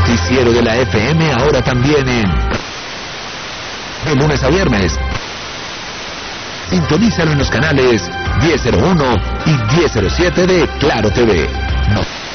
noticiero de la FM ahora también de lunes a viernes. Sintonízalo en los canales 1001 y 1007 de Claro TV. No.